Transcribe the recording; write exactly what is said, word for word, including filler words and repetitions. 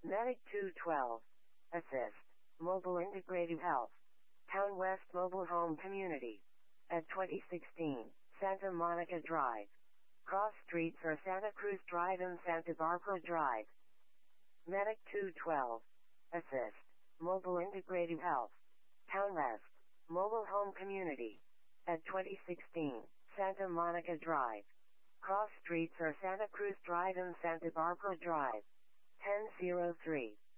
Medic two twelve. Assist. Mobile Integrative Health. Town West Mobile Home Community. At twenty sixteen, Santa Monica Drive. Cross streets are Santa Cruz Drive and Santa Barbara Drive. Medic two twelve. Assist. Mobile Integrative Health. Town West Mobile Home Community. At twenty sixteen, Santa Monica Drive. Cross streets are Santa Cruz Drive and Santa Barbara Drive. ten oh three.